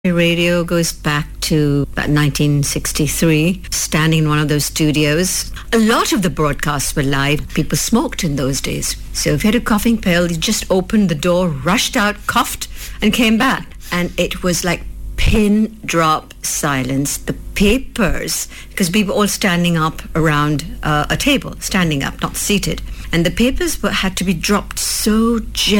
Radio goes back to about 1963, standing in one of those studios. A lot of the broadcasts were live. People smoked in those days. So if you had a coughing pill, you just opened the door, rushed out, coughed, and came back. And it was like pin drop silence. The papers, because we were all standing up around a table, standing up, not seated. And the papers had to be dropped so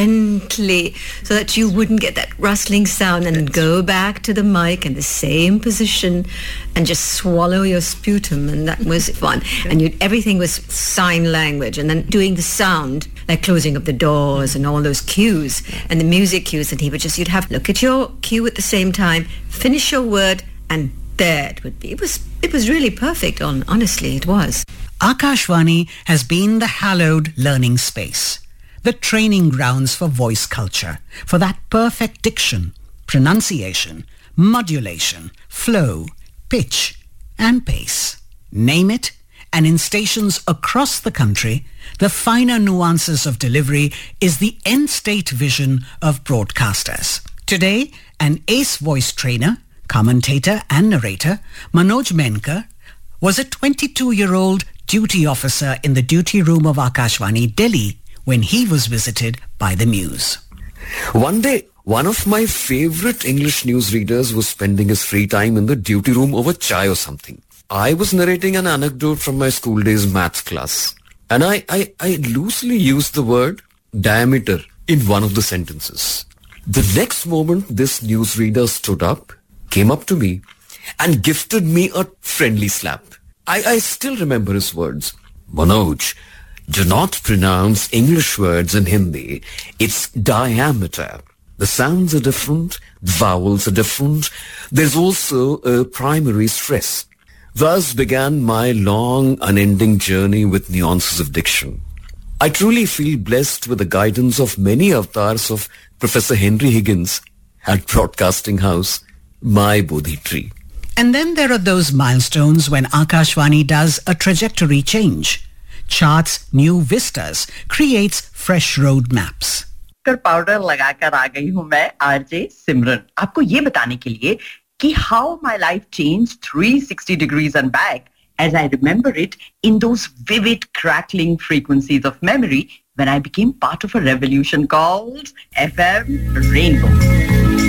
gently so that you wouldn't get that rustling sound and then go back to the mic in the same position and just swallow your sputum. And that was fun. And everything was sign language. And then doing the sound, like closing of the doors and all those cues and the music cues. And you'd have look at your cue at the same time, finish your word, and there it would be. It was really perfect, honestly, it was. Akashvani has been the hallowed learning space, the training grounds for voice culture, for that perfect diction, pronunciation, modulation, flow, pitch, and pace. Name it, and in stations across the country, the finer nuances of delivery is the end-state vision of broadcasters. Today, an ace voice trainer, commentator and narrator, Manoj Menkar, was a 22-year-old duty officer in the duty room of Akashvani, Delhi, when he was visited by the Muse. One day, one of my favorite English newsreaders was spending his free time in the duty room over chai or something. I was narrating an anecdote from my school days maths class, and I loosely used the word diameter in one of the sentences. The next moment, this newsreader stood up, came up to me, and gifted me a friendly slap. I still remember his words. Manoj, do not pronounce English words in Hindi. It's diameter. The sounds are different, the vowels are different. There's also a primary stress. Thus began my long, unending journey with nuances of diction. I truly feel blessed with the guidance of many avatars of Professor Henry Higgins at Broadcasting House, my Bodhi tree. And then there are those milestones when Akashvani does a trajectory change, charts new vistas, creates fresh road maps. Powder लगाकर आ गई हूं मैं RJ सिमरन आपको ये बताने के लिए कि how my life changed 360 degrees and back as I remember it in those vivid crackling frequencies of memory when I became part of a revolution called FM Rainbow.